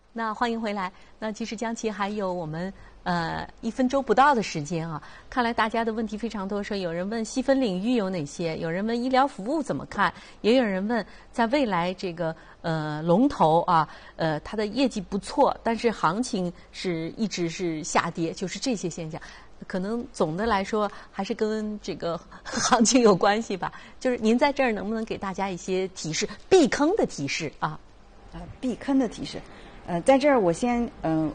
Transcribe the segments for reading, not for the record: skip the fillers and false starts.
那欢迎回来。那其实江琪还有我们1分钟不到的时间啊，看来大家的问题非常多。说有人问细分领域有哪些，有人问医疗服务怎么看，也有人问在未来这个龙头啊，它的业绩不错，但是行情一直是下跌，就是这些现象。可能总的来说还是跟这个行情有关系吧。就是您在这儿能不能给大家一些提示，避坑的提示啊？ 避坑的提示。在这儿我先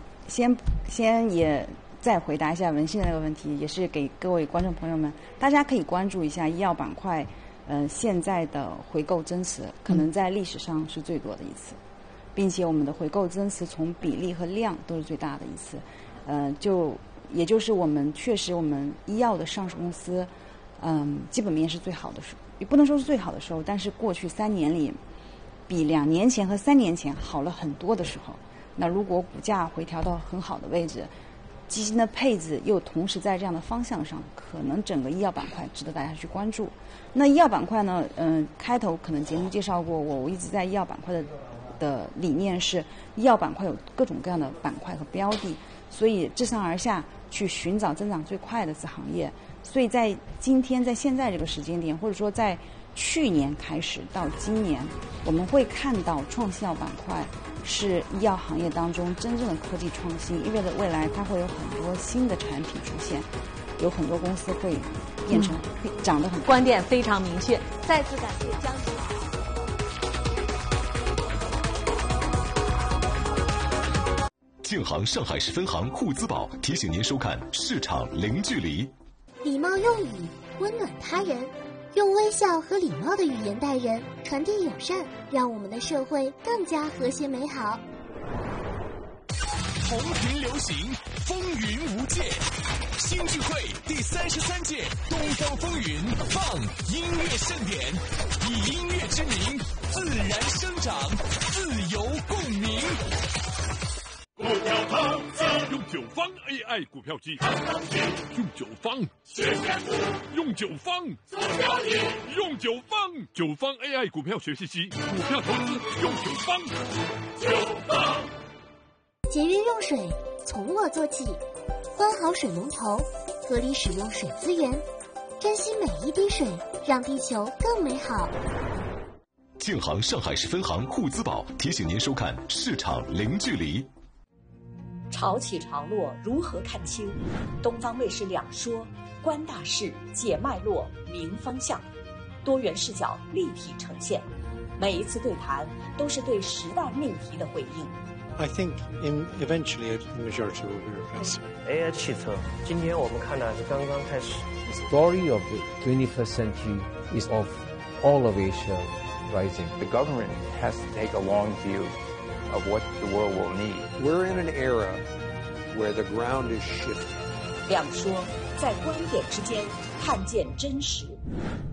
也再回答一下文心的那个问题，也是给各位观众朋友们，大家可以关注一下医药板块，现在的回购增持可能在历史上是最多的一次，并且我们的回购增持从比例和量都是最大的一次，也就是我们确实我们医药的上市公司，基本面是最好的时候，也不能说是最好的时候，但是过去3年里，比2年前和3年前好了很多的时候，那如果股价回调到很好的位置，基金的配置又同时在这样的方向上，可能整个医药板块值得大家去关注。那医药板块呢，开头可能节目介绍过，我一直在医药板块的理念是，医药板块有各种各样的板块和标的，所以自上而下去寻找增长最快的子行业。所以在今天，在现在这个时间点，或者说在去年开始到今年，我们会看到创新药板块是医药行业当中真正的科技创新，意味着未来它会有很多新的产品出现，有很多公司会变成长得很观点非常明确。再次感谢江琪老师。 建行上海市分行沪资宝提醒您收看市场零距离。 礼貌用语温暖他人，用微笑和礼貌的语言待人，传递友善，让我们的社会更加和谐美好。 红屏流行，风云无界。新聚会第33届东方风云放音乐盛典，以音乐之名自然生长，自由共鸣。 股票投资用9方 AI 股票机，用9方学选股，用9方做交易，用9方 AI 股票学习机，股票投资用9方。 节约用水，从我做起，关好水龙头，合理使用水资源，珍惜每一滴水，让地球更美好。 建行上海市分行沪资宝提醒您收看市场零距离。 潮起潮落如何看清？东方卫视两说，观大势，解脉络，明方向，多元视角立体呈现。每一次对谈都是对时代命题的回应。 I think eventually the majority will be replaced. AI 汽车，今天我们看的是刚刚开始。 The story of the 21st century is of all of Asia rising. The government has to take a long view of what the world will need. We're in an era where the ground is shifting. 两说，在观点之间看见真实。